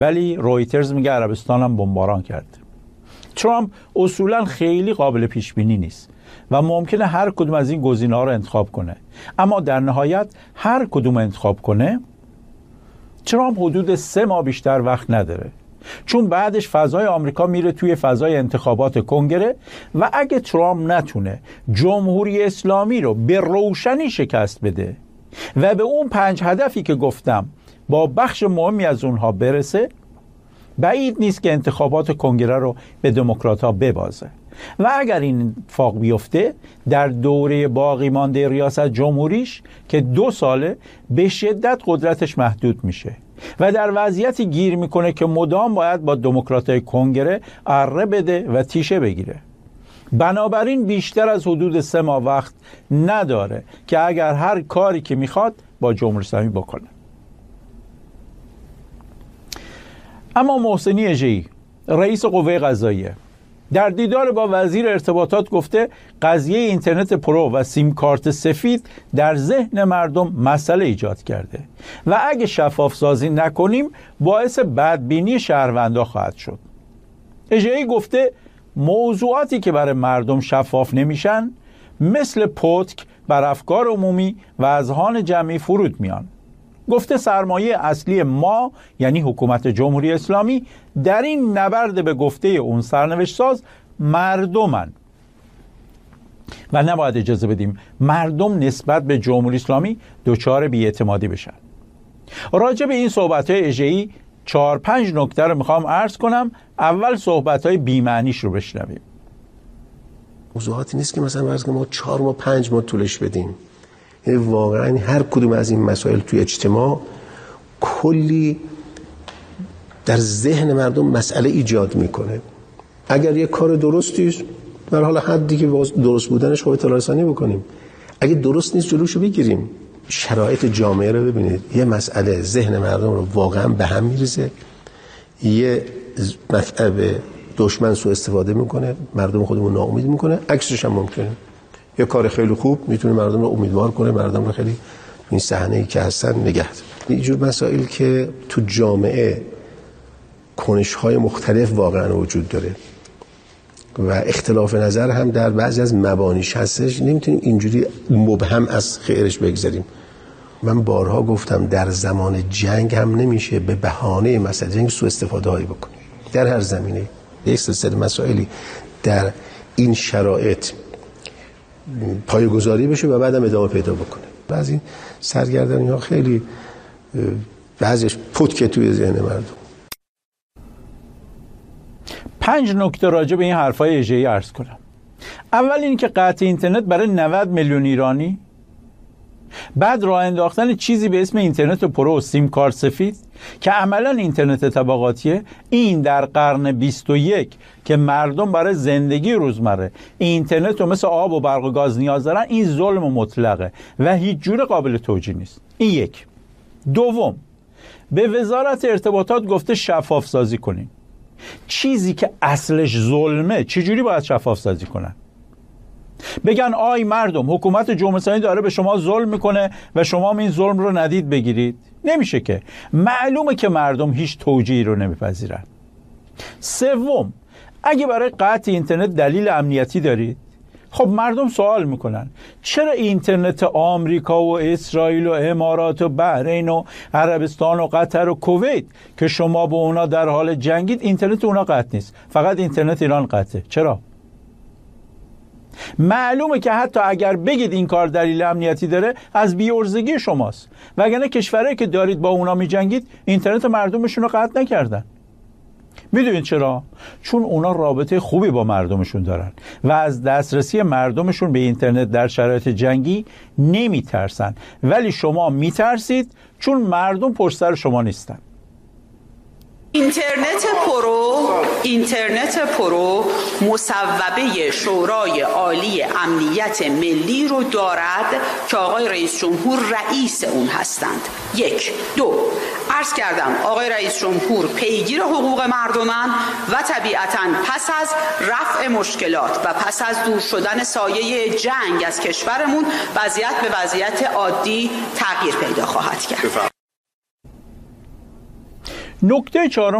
ولی رویترز میگه عربستان هم بمباران کرده. ترامپ اصولا خیلی قابل پیش بینی نیست و ممکنه هر کدوم از این گزینه‌ها رو انتخاب کنه، اما در نهایت هر کدوم انتخاب کنه ترامپ حدود 3 ماه بیشتر وقت نداره، چون بعدش فضای آمریکا میره توی فضای انتخابات کنگره و اگه ترامپ نتونه جمهوری اسلامی رو به روشنی شکست بده و به اون 5 هدفی که گفتم با بخش مهمی از اونها برسه، بعید نیست که انتخابات کنگره رو به دموکرات‌ها ببازه و اگر این اتفاق بیفته در دوره باقی مانده ریاست جمهوریش که 2 ساله به شدت قدرتش محدود میشه و در وضعیتی گیر میکنه که مدام باید با دموکراتای کنگره اره بده و تیشه بگیره. بنابراین بیشتر از حدود 3 ماه وقت نداره که اگر هر کاری که میخواد با جمهوری اسلامی بکنه. اما محسنی اژه‌ای رئیس قوه قضاییه در دیدار با وزیر ارتباطات گفته قضیه اینترنت پرو و سیم کارت سفید در ذهن مردم مسئله ایجاد کرده و اگه شفاف سازی نکنیم باعث بدبینی شهروندا خواهد شد. اژه‌ای گفته موضوعاتی که برای مردم شفاف نمیشن مثل پتک بر افکار عمومی و اذهان جمعی فرود میان. گفته سرمایه اصلی ما یعنی حکومت جمهوری اسلامی در این نبرد به گفته اون سرنوشت ساز مردمن و نباید اجازه بدیم مردم نسبت به جمهوری اسلامی دچار بی‌اعتمادی بشن. راجع به این صحبت‌های اژه‌ای 4-5 نکته رو میخوام عرض کنم. اول صحبت‌های بی‌معنیش رو بشنویم. موضوعاتی نیست که مثلا فرض کنیم ما 4 ماه 5 ماه طولش بدیم. یعنی واقعا هر کدوم از این مسائل توی اجتماع کلی در ذهن مردم مسئله ایجاد میکنه. اگر یه کار درستی است در حال حدی که درست بودنش خب اطلاع رسانی بکنیم، اگه درست نیست جلوشو بگیریم. شرایط جامعه رو ببینید، یه مسئله ذهن مردم رو واقعا به هم میریزه، یه مطلب دشمن سوء استفاده میکنه، مردم خودمون ناامید میکنه، عکسش هم ممکنه. یه کار خیلی خوب میتونه مردم رو امیدوار کنه، مردم رو خیلی این صحنه‌ای که هستن نگه داره. اینجور مسائل که تو جامعه کنش‌های مختلف واقعا وجود داره و اختلاف نظر هم در بعضی از مبانیش هستش، نمیتونیم اینجوری مبهم از خیرش بگذاریم. من بارها گفتم در زمان جنگ هم نمیشه به بهانه مسئله جنگ سوء استفاده هایی بکنیم. در هر زمینه یک سلسله مسائلی در این شرایط پایه‌گذاری بشه و بعدم ادامه پیدا بکنه. بعضی سرگردانی ها خیلی بعضیش پتکه توی ذهن مردم. 5 نکته راجع به این حرفای اژه‌ای عرض کنم. اول این که قطع اینترنت برای 90 میلیون ایرانی، بعد راه انداختن چیزی به اسم اینترنت پرو و سیم کارت سفید که عملا اینترنت طبقاتیه. این در قرن 21 که مردم برای زندگی روزمره اینترنت رو مثل آب و برق و گاز نیاز دارن، این ظلم مطلقه و هیچ جور قابل توجیه نیست. این یک. دوم، به وزارت ارتباطات گفته شفاف سازی کنین. چیزی که اصلش ظلمه چجوری باید شفاف سازی کنن؟ بگن آی مردم حکومت جمهوری اسلامی داره به شما ظلم میکنه و شما این ظلم رو ندید بگیرید؟ نمیشه که. معلومه که مردم هیچ توجیهی رو نمیپذیرن. سوم، اگه برای قطع اینترنت دلیل امنیتی دارید، خب مردم سوال میکنن چرا اینترنت آمریکا و اسرائیل و امارات و بحرین و عربستان و قطر و کویت که شما با اونا در حال جنگید اینترنت اونا قطع نیست، فقط اینترنت ایران قطعه؟ چرا؟ معلومه که حتی اگر بگید این کار دلیل امنیتی داره از بی‌عرضگی شماست، وگرنه کشورهایی که دارید با اونا میجنگید اینترنت مردمشون رو قطع نکردن. میدونید چرا؟ چون اونا رابطه خوبی با مردمشون دارن و از دسترسی مردمشون به اینترنت در شرایط جنگی نمیترسن، ولی شما میترسید چون مردم پشت سر شما نیستن. اینترنت پرو مصوبه شورای عالی امنیت ملی رو دارد که آقای رئیس جمهور رئیس اون هستند. 1. 2. عرض کردم آقای رئیس جمهور پیگیر حقوق مردمن و طبیعتاً پس از رفع مشکلات و پس از دور شدن سایه جنگ از کشورمون وضعیت به وضعیت عادی تغییر پیدا خواهد کرد. نکته چهارم